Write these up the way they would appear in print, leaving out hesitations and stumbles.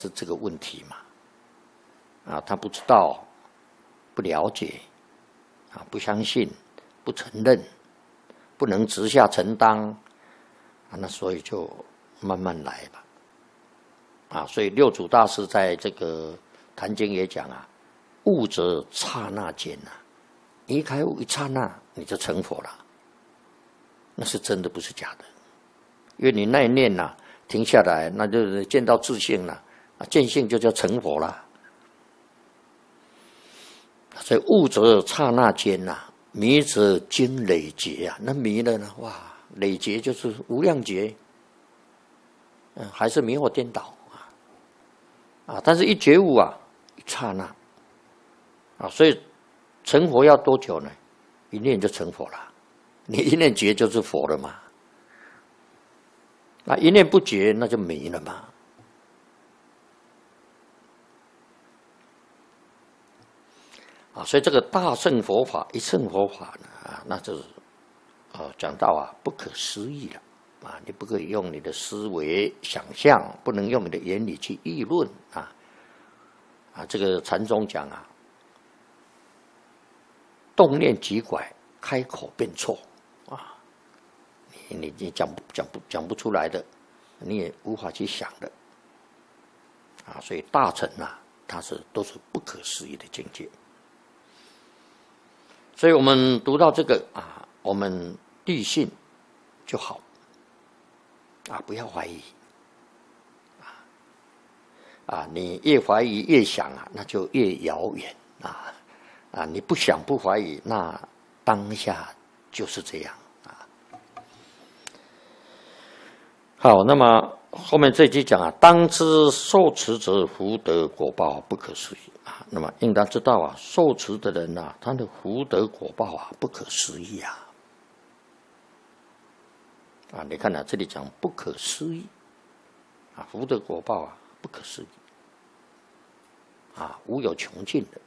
是这个问题嘛？他不知道，不了解，不相信，不承认，不能直下承担，那所以就慢慢来吧。所以六祖大师在这个《坛经》也讲悟则刹那间你开悟一刹那你就成佛了，那是真的，不是假的。因为你那一念停下来，那就见到自性了，见性就叫成佛了。所以悟则刹那间迷则经累劫那迷了呢，哇，累劫就是无量劫，还是迷惑颠倒但是一觉悟一刹那所以成佛要多久呢？一念就成佛了，你一念觉就是佛了嘛。一念不觉那就迷了嘛。所以这个大乘佛法一乘佛法呢那就是讲到不可思议了你不可以用你的思维想象，不能用你的言语去议论这个禅宗讲动念即拐，开口便错你讲不出来的，你也无法去想的所以大乘它都是不可思议的境界。所以我们读到这个我们笃信就好不要怀疑你越怀疑越想那就越遥远你不想不怀疑，那当下就是这样好，那么后面这句讲当知受持者福德果报不可思议那么应当知道受持的人他的福德果报不可思议你看这里讲不可思议福德果报不可思议无有穷尽的。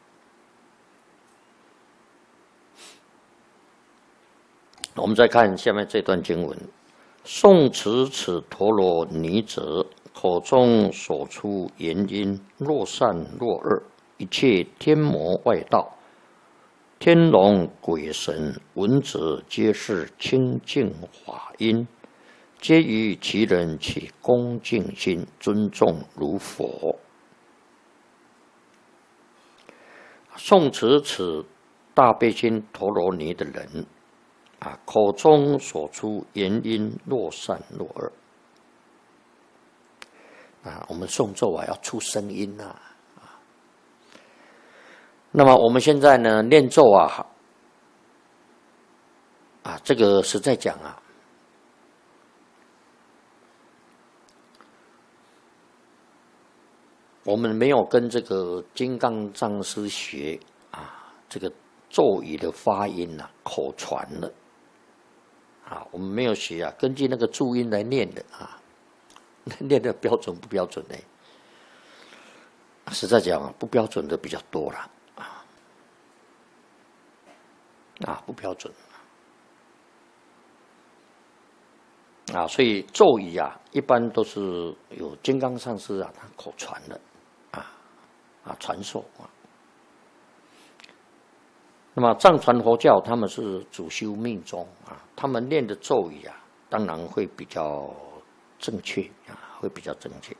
我们再看下面这段经文：诵持此陀罗尼者，口中所出言音，若善若恶，一切天魔外道、天龙鬼神闻者，皆是清净法音，皆于其人起恭敬心，尊重如佛。诵持此大悲心陀罗尼的人口中所出言音，若善若恶我们诵咒要出声音那么我们现在呢念咒这个实在讲我们没有跟这个金刚藏师学这个咒语的发音口传了我们没有学根据那个注音来念的念的标准不标准呢？实在讲不标准的比较多了不标准所以咒语一般都是有金刚上师他口传的传授那么藏传佛教他们是主修密宗他们念的咒语当然会比较正确会比较正确。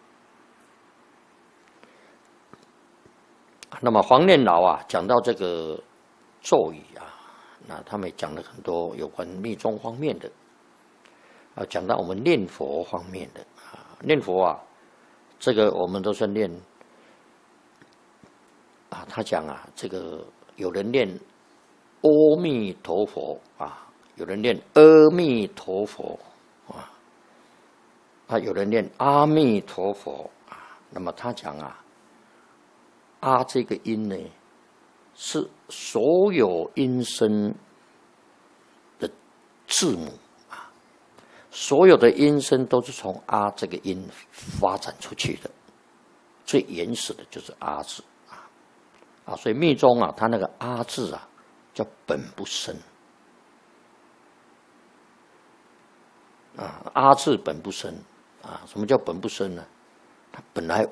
那么黄念老讲到这个咒语那他们讲了很多有关密宗方面的讲到我们念佛方面的念佛这个我们都是念他讲这个有人念阿弥陀佛有人念阿弥陀佛有人念阿弥陀佛那么他讲这个音呢是所有音声的字母所有的音声都是从这个音发展出去的，最原始的就是字所以密宗它那个字叫本不生字本不生什么叫本不生呢？它本来